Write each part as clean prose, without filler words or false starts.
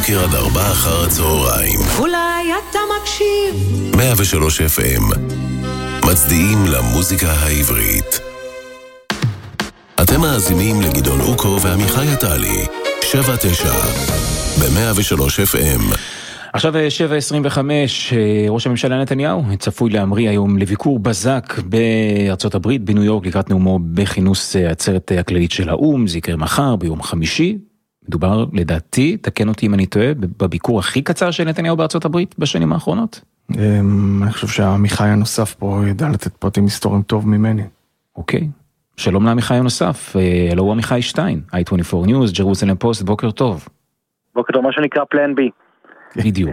בבוקר עד 4 אחר הצהריים. אולי אתה מקשיב 103 FM. מצדיעים למוזיקה העברית. אתם מאזינים לגדעון אוקו ועמיחי עטלי. 7-9 ב-103 FM. עכשיו 7:25, ראש הממשלה נתניהו צפוי להמריא היום לביקור בזק בארצות הברית, בניו יורק, לקראת נאומו בכינוס העצרת הכללית של האו"ם. זה יקרה מחר ביום חמישי. מדובר, לדעתי, תקן אותי אם אני טועה, בביקור הכי קצר של נתניהו בארצות הברית בשנים האחרונות. אני חושב שהמיחי הנוסף פה ידע לתת פרטים היסטוריים טוב ממני. אוקיי. שלום להמיחי הנוסף, הלו הוא עמיחי שטיין, i24 News, ג'רוזלם פוסט, בוקר טוב. בוקר טוב, מה שנקרא פלן בי. בדיוק.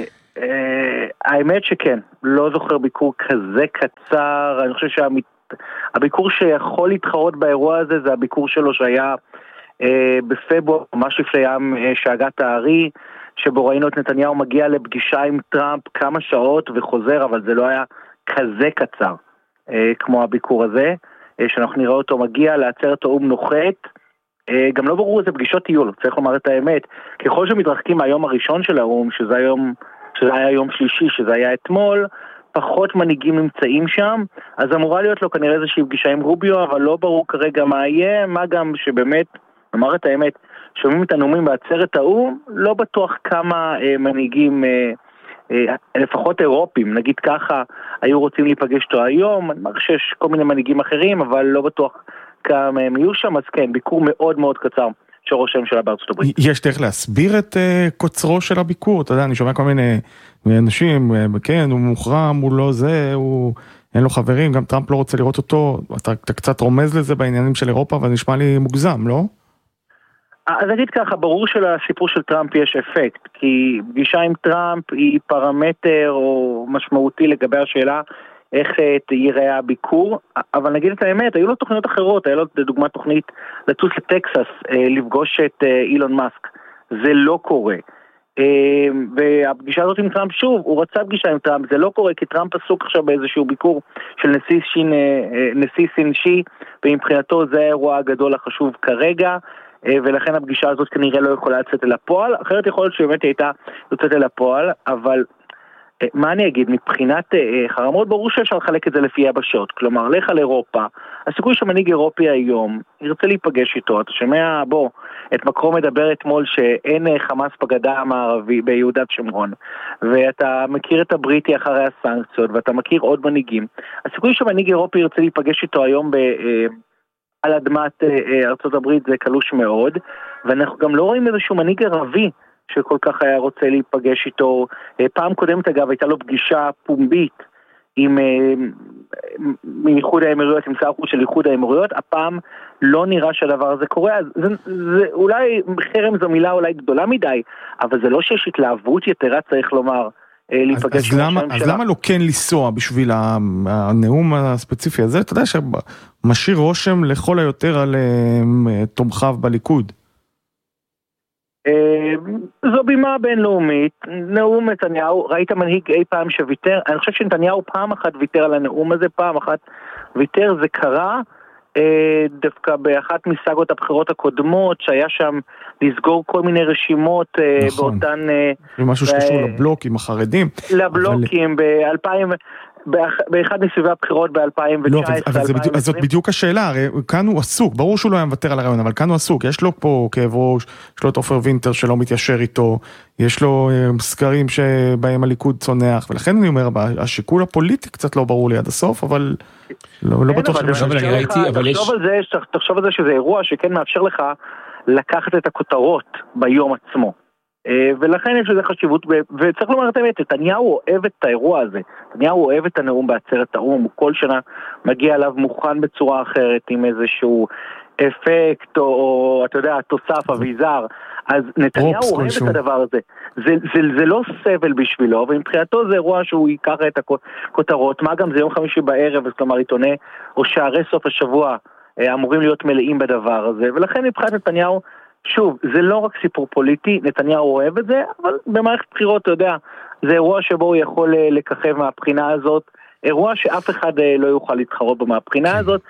האמת שכן, לא זוכר ביקור כזה קצר. אני חושב שהביקור שיכול להתחרות באירוע הזה זה הביקור שלו שהיה בפברואר, ממש לפני ים שהגת הארי, שבו ראינו את נתניהו מגיע לפגישה עם טראמפ כמה שעות וחוזר, אבל זה לא היה כזה קצר כמו הביקור הזה, שאנחנו נראה אותו מגיע לעצרת האו"ם נוחת. גם לא ברור איזה פגישות יהיו לו, צריך לומר את האמת. ככל שמתרחקים מהיום הראשון של האו"ם, שזה היה יום שלישי, שזה היה אתמול, פחות מנהיגים נמצאים שם, אז אמורה להיות לו כנראה איזושהי פגישה עם רוביו, אבל לא ברור כרגע מה יהיה, מה גם שבאמת, נאמר את האמת, שומעים את הנאומים בעצרת האו"ם, לא בטוח כמה מנהיגים, לפחות אירופים, נגיד ככה, היו רוצים להיפגש אותו היום. אני חושב שיש כל מיני מנהיגים אחרים, אבל לא בטוח כמה הם יהיו שם. אז כן, ביקור מאוד מאוד קצר של ראש הממשלה בארצות הברית. יש דרך להסביר את קוצרו של הביקור? אתה יודע, אני שומע כל מיני אנשים, כן, הוא מוחרם, הוא לא זה, אין לו חברים, גם טראמפ לא רוצה לראות אותו. אתה קצת רומז לזה בעניינים של אירופה, אבל נשמע לי מוגזם, לא? אז נגיד ככה, ברור שלסיפור של טראמפ יש אפקט, כי פגישה עם טראמפ היא פרמטר או משמעותי לגבי השאלה איך ייראה הביקור, אבל נגיד את האמת, היו לו תוכניות אחרות, היה לו לדוגמה תוכנית לטוס לטקסס, לפגוש את אילון מאסק. זה לא קורה. והפגישה הזאת עם טראמפ, שוב, הוא רצה פגישה עם טראמפ, זה לא קורה, כי טראמפ עסוק עכשיו באיזשהו ביקור של נשיא סין שי, ומבחינתו זה האירוע הגדול החשוב כרגע, ולכן הפגישה הזאת כנראה לא יכולה לצאת אל הפועל. אחרת יכול להיות שבאמת היא הייתה יוצאת אל הפועל, אבל מה אני אגיד, מבחינת חרמות ברור שאפשר לחלק את זה לפי יבשות. כלומר, לך על אירופה, הסיכוי שמנהיג אירופי היום ירצה להיפגש איתו. אתה שומע, את מקרון מדבר אתמול שאין חמאס בגדה המערבי ביהודה ושומרון, ואתה מכיר את הבריטי אחרי הסנקציות, ואתה מכיר עוד מנהיגים. הסיכוי שמנהיג אירופי ירצה להיפגש איתו היום על אדמת ארצות הברית זה קלוש מאוד, ואנחנו גם לא רואים איזשהו מנהיג ערבי שכל כך היה רוצה להיפגש איתו. פעם קודמת אגב הייתה לו פגישה פומבית עם מאיחוד האמירויות, עם שר החוץ של איחוד האמירויות. הפעם לא נראה שהדבר הזה קורה. אז זה אולי, חרם זו מילה אולי גדולה מדי, אבל זה לא שיש התלהבות יתרה, צריך לומר, להיפגש עם השם שלה. אז למה לא כן לנסוע בשביל הנאום הספציפי הזה? אתה יודע שמשאיר רושם לכל היותר על תומכיו בליכוד. זו בימה בינלאומית, נאום נתניהו. ראית מנהיג אי פעם שוויתר? אני חושב שנתניהו פעם אחת ויתר על הנאום הזה, פעם אחת ויתר. זה קרה דווקא באחת מסגות הבחירות הקודמות, שהיה שם לסגור כל מיני רשימות באותן... משהו שקשור לבלוקים החרדים. לבלוקים באחד מסביבי הבחירות ב-2019. לא, אבל זאת בדיוק השאלה, הרי כאן הוא עסוק, ברור שהוא לא היה מוותר על הרעיון, אבל כאן הוא עסוק, יש לו פה כאב ראש, יש לו את עופר וינטר שלא מתיישר איתו, יש לו סקרים שבהם הליכוד צונח, ולכן אני אומר, השיקול הפוליטי קצת לא ברור לי עד הסוף, אבל לא בטוח תחשוב על זה שזה אירוע שכן מאפשר לך לקחת את הכותרות ביום עצמו. ולכן יש לזה חשיבות, וצריך לומר את האמת, נתניהו אוהב את האירוע הזה, נתניהו אוהב את הנאום בעצרת האו"ם, הוא כל שנה מגיע אליו מוכן בצורה אחרת, עם איזשהו אפקט, או אתה יודע, תוסף, אביזר. אז נתניהו אוהב את הדבר הזה. זה לא סבל בשבילו, ומבחינתו זה אירוע שהוא ייקח את הכותרות. מה גם זה יום חמישי בערב, אז כלומר עיתוני או שערי סוף השבוע אמורים להיות מלאים בדבר הזה, ולכן מבחינת נתניהו, שוב, זה לא רק סיפור פוליטי, נתניהו אוהב את זה, אבל במערכת בחירות, אתה יודע, זה אירוע שבו הוא יכול לככב מהבחינה הזאת, אירוע שאף אחד לא יוכל להתחרות בו מהבחינה הזאת.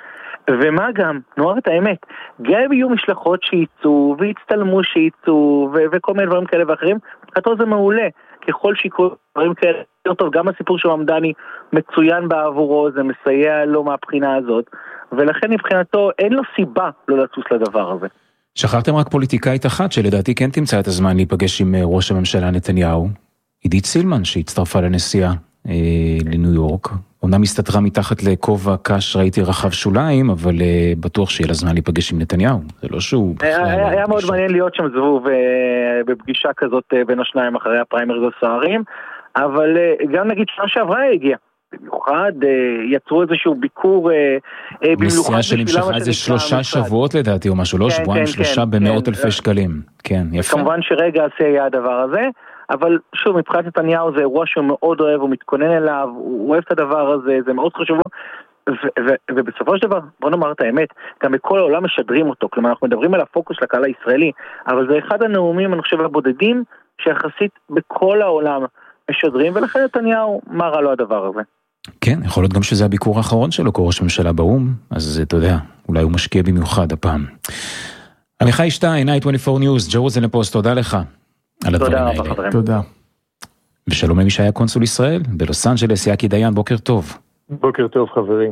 ומה גם, נאמר את האמת, גם אם יהיו משלחות שייצאו והצטלמו שייצאו וכל מיני דברים כאלה ואחרים, מבחינתו זה מעולה. ככל שיקרו דברים כאלה יותר טוב, גם הסיפור של המדני מצוין בעבורו, זה מסייע לו מהבחינה הזאת, ולכן מבחינתו אין לו סיבה לא לצוס לדבר הזה. שכחתם רק פוליטיקאית אחת שלדעתי כן תמצא את הזמן להיפגש עם ראש הממשלה נתניהו, עידית סילמן, שהצטרפה לנסיעה לניו יורק. אומנם הסתתרה מתחת לכובע קש, ראיתי רחב שוליים, אבל בטוח שיהיה לה זמן להיפגש עם נתניהו. זה לא שהוא... היה מאוד מעניין להיות שם זבוב בפגישה כזאת בין השניים אחרי הפריימריז הסוערים, אבל גם נגיד שנה שעברה הגיעה. במיוחד יצרו איזשהו ביקור נסיעה שנמשכה איזה 3 שבועות לדעתי או משהו, לא שבועיים, 3 במאות אלפי שקלים. כן, יפה. כמובן שרגע היה הדבר הזה, אבל שוב, מבחינת נתניהו זה אירוע שהוא מאוד אוהב, הוא מתכונן אליו, הוא אוהב את הדבר הזה, זה מאוד חשוב, ובסופו של דבר, בוא נאמר את האמת, גם בכל העולם משדרים אותו, כלומר אנחנו מדברים על הפוקוס לקהל הישראלי, אבל זה אחד הנאומים, אני חושב, הבודדים, שיחסית בכל העולם משדרים, ולכן נתניהו, מה רע לו הדבר הזה? כן, יכול להיות גם שזה הביקור האחרון שלו כראש ממשלה באום, אז אתה יודע, אולי הוא משקיע במיוחד הפעם. עמיחי שטיין, i24 News, ג'רוזלם פוסט, תודה לך. תודה רבה חברים. תודה. ושלום למי שהיה קונסול ישראל, בלוס אנג'לס, יקי דיין, בוקר טוב. בוקר טוב חברים.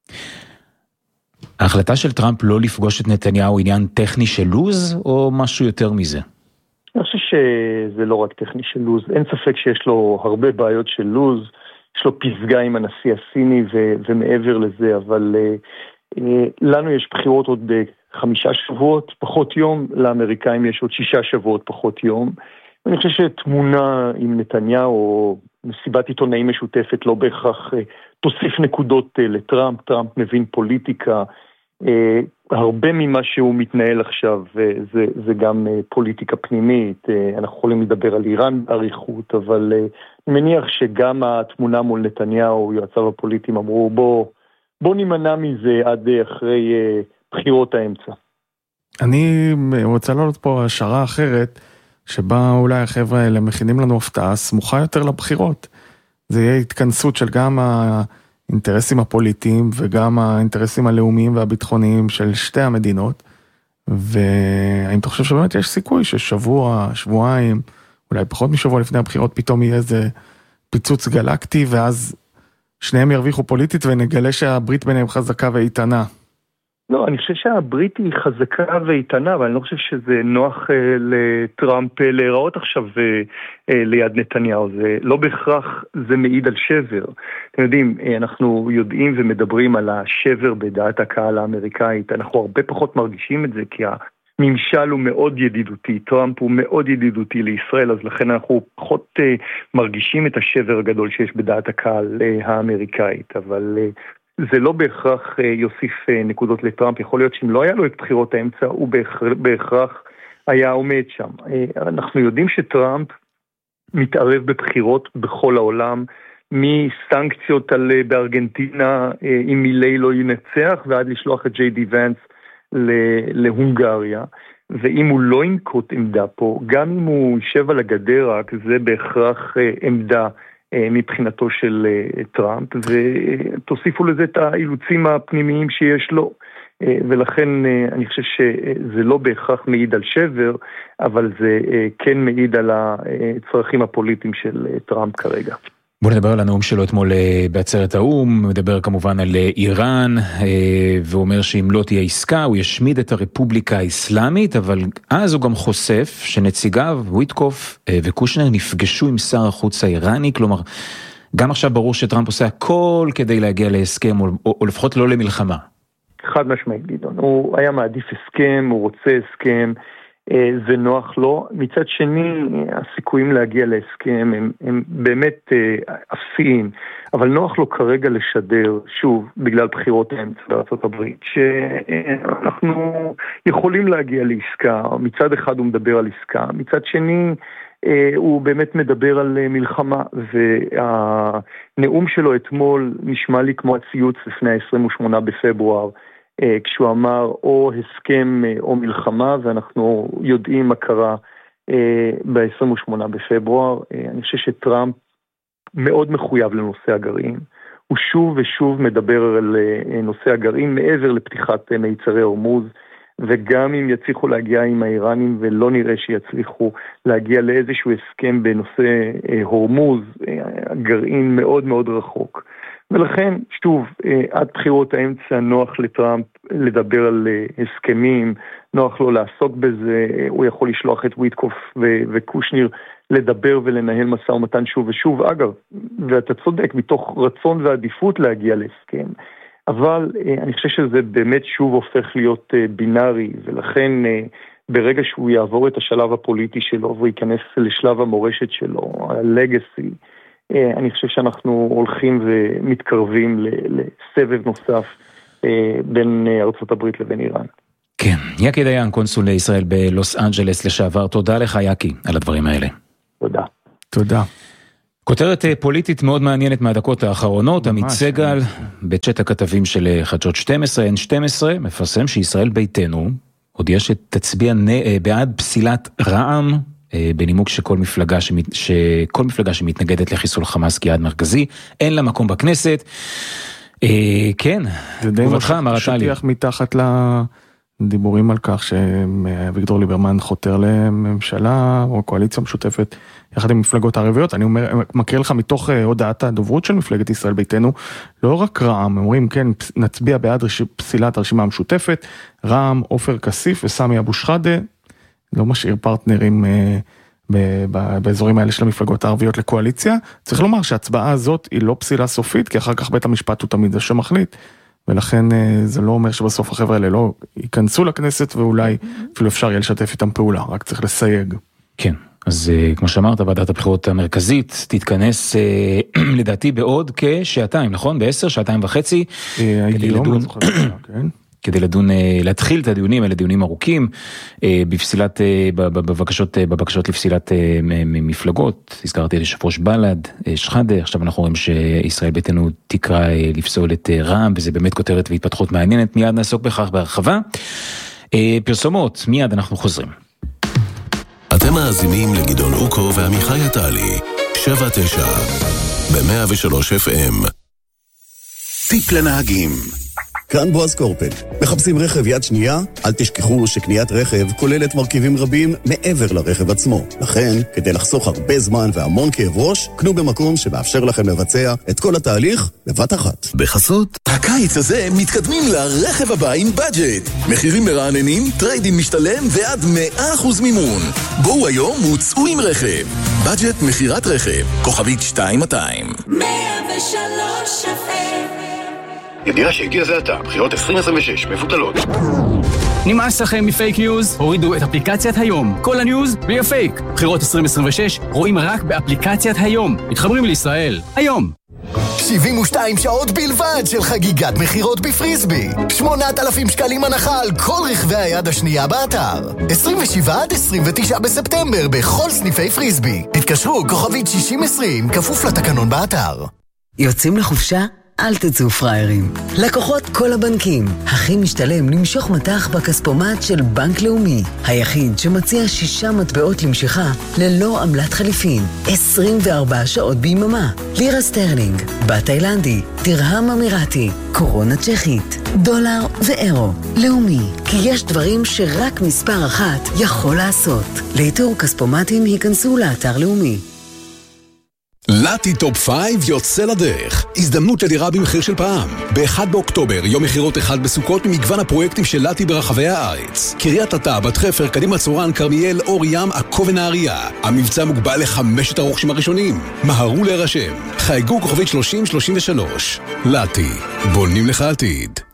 ההחלטה של טראמפ לא לפגוש את נתניהו עניין טכני של לוז, או משהו יותר מזה? אני חושב שזה לא רק טכני של לוז, אין ספק שיש לו הרבה בעיות של לוז, יש לו פסגה עם הנשיא הסיני ומעבר לזה, אבל לנו יש בחירות עוד 5 שבועות פחות יום, לאמריקאים יש עוד 6 שבועות פחות יום. אני חושב שתמונה עם נתניהו או מסיבת עיתונאים משותפת לא בהכרח תוסיף נקודות לטראמפ, טראמפ מבין פוליטיקה, הרבה ממה שהוא מתנהל עכשיו זה גם פוליטיקה פנימית, אנחנו יכולים לדבר על איראן בעריכות, אבל אני מניח שגם התמונה מול נתניהו, יועציו הפוליטיים אמרו בוא נימנע מזה עד אחרי בחירות האמצע. אני רוצה לעלות פה השערה אחרת, שבה אולי החבר'ה האלה מכינים לנו הפתעה סמוכה יותר לבחירות. זה יהיה התכנסות של גם האינטרסים הפוליטיים וגם האינטרסים הלאומיים והביטחוניים של שתי המדינות, והאם אתה חושב שבאמת יש סיכוי ששבוע, שבועיים, אולי פחות משבוע לפני הבחירות, פתאום יהיה איזה פיצוץ גלקטי, ואז שניהם ירוויחו פוליטית ונגלה שהברית ביניהם חזקה ואיתנה? לא, אני חושב שהברית היא חזקה ואיתנה, אבל אני לא חושב שזה נוח לטראמפ להיראות עכשיו ליד נתניהו. זה לא בהכרח זה מעיד על שבר. אתם יודעים, אנחנו יודעים ומדברים על השבר בדעת הקהל האמריקאית. אנחנו הרבה פחות מרגישים את זה, כי הממשל הוא מאוד ידידותי. טראמפ הוא מאוד ידידותי לישראל, אז לכן אנחנו פחות מרגישים את השבר הגדול שיש בדעת הקהל האמריקאית. אבל זה לא בהכרח יוסיף נקודות לטראמפ, יכול להיות שאם לא היה לו את בחירות האמצע, הוא בהכרח היה עומד שם. אנחנו יודעים שטראמפ מתערב בבחירות בכל העולם, מסנקציות בארגנטינה, אם מילי לא ינצח, ועד לשלוח את ג'יי די ונס להונגריה, ואם הוא לא ינקוט עמדה פה, גם אם הוא יישב על הגדר רק, זה בהכרח עמדה מבחינתו של טראמפ, ותוסיפו לזה את האילוצים הפנימיים שיש לו, ולכן אני חושב שזה לא בהכרח מעיד על שבר, אבל זה כן מעיד על הצרכים הפוליטיים של טראמפ כרגע. בוא נדבר על הנאום שלו אתמול בעצרת האום, מדבר כמובן על איראן, ואומר שאם לא תהיה עסקה, הוא ישמיד את הרפובליקה האסלאמית, אבל אז הוא גם חושף שנציגיו, וויטקוף וקושנר, נפגשו עם שר החוץ האיראני, כלומר, גם עכשיו ברור שטראמפ עושה הכל כדי להגיע להסכם, או לפחות לא למלחמה. חד משמעית, גדעון. הוא היה מעדיף הסכם, הוא רוצה הסכם, זה נוח לו. מצד שני, הסיכויים להגיע להסכם הם באמת אפסיים, אבל נוח לו כרגע לשדר, שוב, בגלל בחירות האמצע בארצות הברית, שאנחנו יכולים להגיע לעסקה. מצד אחד הוא מדבר על עסקה, מצד שני הוא באמת מדבר על מלחמה, והנאום שלו אתמול נשמע לי כמו הציוץ לפני ה-28 בפברואר, כשהוא אמר או הסכם או מלחמה, ואנחנו יודעים מה קרה ב-28 בפברואר. אני חושב שטראמפ מאוד מחויב לנושא הגרעין, הוא שוב ושוב מדבר על נושא הגרעין מעבר לפתיחת מיצרי הורמוז, וגם אם יצליחו להגיע עם האיראנים ולא נראה שיצליחו להגיע לאיזשהו הסכם בנושא הורמוז, הגרעין מאוד מאוד רחוק. ולכן, שוב, עד בחירות האמצע נוח לטראמפ לדבר על הסכמים, נוח לו לעסוק בזה, הוא יכול לשלוח את וויטקוף וקושניר לדבר ולנהל משא ומתן שוב ושוב. אגב, ואתה צודק, מתוך רצון ועדיפות להגיע להסכם. אבל אני חושב שזה באמת שוב הופך להיות בינארי, ולכן ברגע שהוא יעבור את השלב הפוליטי שלו, והוא ייכנס לשלב המורשת שלו, הלגסי, אני חושב שאנחנו הולכים ומתקרבים לסבב נוסף בין ארצות הברית לבין איראן. כן, יקי דיין, קונסול לישראל בלוס אנג'לס לשעבר, תודה לך יקי על הדברים האלה. תודה. תודה. כותרת פוליטית מאוד מעניינת מהדקות האחרונות, עמית סגל, בצ'אט הכתבים של חדשות 12, N12, מפרסם שישראל ביתנו הודיעה שתצביע בעד פסילת רע"מ, בנימוק שכל מפלגה שמתנגדת לחיסול חמאס כיעד מרכזי, אין לה מקום בכנסת. כן, תגובתך, מר עטלי. שטיח מתחת לדיבורים על כך שוויגדור ליברמן חותר לממשלה או קואליציה משותפת יחד עם מפלגות ערביות. אני מקריא לך מתוך הודעת הדוברות של מפלגת ישראל ביתנו, לא רק רע"מ, אומרים כן, נצביע בעד פסילת הרשימה המשותפת, רע"מ, עופר כסיף וסמי אבו שחאדה, לא משאיר פרטנרים באזורים האלה של המפלגות הערביות לקואליציה. צריך לומר שההצבעה הזאת היא לא פסילה סופית, כי אחר כך בית המשפט הוא תמיד זה שמחליט, ולכן זה לא אומר שבסוף החבר'ה האלה לא ייכנסו לכנסת, ואולי אפילו אפשר יהיה לשתף איתם פעולה, רק צריך לסייג. כן, אז כמו שאמרת, ועדת הבחירות המרכזית תתכנס לדעתי בעוד כשעתיים, נכון? ב10, שעתיים וחצי, כדי לדון, כדי לדון, להתחיל את הדיונים, אלה דיונים ארוכים, בפסילת, בבקשות לפסילת מפלגות, הזכרתי את יושב ראש בל"ד, שחאדה, עכשיו אנחנו רואים שישראל ביתנו תקרא לפסול את רע"מ, וזה באמת כותרת והתפתחות מעניינת, מיד נעסוק בכך בהרחבה. פרסומות, מיד אנחנו חוזרים. אתם מאזינים לגדעון אוקו ועמיחי עטלי, 7-9, ב-103 FM. טיפ לנהגים. כאן בועז קורפל. מחפשים רכב יד שנייה? אל תשכחו שקניית רכב כוללת מרכיבים רבים מעבר לרכב עצמו. לכן, כדי לחסוך הרבה זמן והמון כאב ראש, קנו במקום שמאפשר לכם לבצע את כל התהליך בבת אחת. בחסות, הקיץ הזה מתקדמים לרכב הבא עם בדג'ט. מחירים מרעננים, טריידין משתלם ועד 100% מימון. בואו היום וצאו עם רכב. בדג'ט מחירת רכב, כוכבית 2200. 103 FM. ידיעה שהגיע זה עתה, בחירות 2026 מבוטלות. נמאס לכם מפייק ניוז? הורידו את אפליקציית היום. כל הניוז בלי הפייק. בחירות 2026 רואים רק באפליקציית היום. מתחברים לישראל. היום. 72 שעות בלבד של חגיגת מחירות בפריסבי. 8,000 שקלים הנחה על כל רכבי היד השנייה באתר. 27 עד 29 בספטמבר בכל סניפי פריסבי. התקשרו כוכבית 6020 כפוף לתקנון באתר. יוצאים לחופשה? אל תצאו פריירים. לקוחות כל הבנקים. הכי משתלם למשוך מטח בכספומט של בנק לאומי. היחיד שמציע 6 מטבעות למשיכה ללא עמלת חליפין. 24 שעות ביממה. לירה סטרלינג, בת תאילנדי, תרהם אמירתי, קורונה צ'כית, דולר ואירו. לאומי. כי יש דברים שרק מספר אחת יכול לעשות. לאיתור כספומטים היכנסו לאתר לאומי. לטי טופ 5 יוצא לדרך. הזדמנות לדירה במחיר של פעם. ב-1 באוקטובר, יום מחירות אחד בסוכות ממגוון הפרויקטים של לטי ברחבי הארץ. קריית אתא, בת חפר, קדימה צורן, כרמיאל, אור ים, עכו ונהריה. המבצע מוגבל ל5 הרוכשים הראשונים. מהרו להירשם. חייגו כוכבית 3033. לטי, בונים לך עתיד.